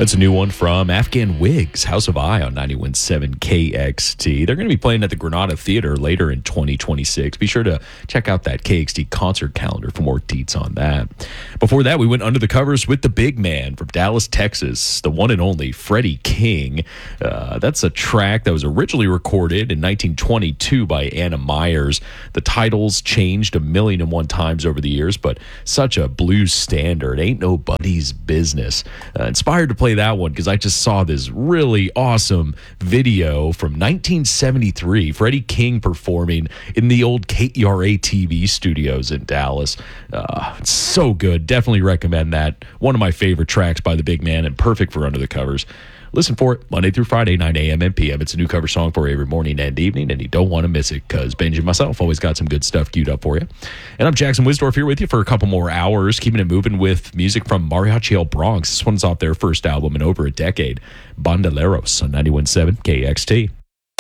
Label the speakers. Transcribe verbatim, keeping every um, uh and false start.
Speaker 1: That's a new one from Afghan Wigs, House of I on ninety-one point seven K X T. They're going to be playing at the Granada Theater later in twenty twenty-six. Be sure to check out that K X T concert calendar for more deets on that. Before that, we went under the covers with the big man from Dallas, Texas, the one and only Freddie King. Uh, that's a track that was originally recorded in nineteen twenty-two by Anna Myers. The titles changed a million and one times over the years, but such a blues standard. Ain't nobody's business. Uh, inspired to play that one because I just saw this really awesome video from nineteen seventy-three. Freddie King performing in the old K E R A T V studios in Dallas. Uh, it's so good. Definitely recommend that. One of my favorite tracks by the big man and perfect for Under the Covers. Listen for it Monday through Friday, nine a.m. and p m. It's a new cover song for you every morning and evening, and you don't want to miss it because Benji and myself always got some good stuff queued up for you. And I'm Jackson Wisdorf here with you for a couple more hours, keeping it moving with music from Mariachi El Bronx. This one's off their first album in over a decade, Bandoleros on ninety-one point seven K X T.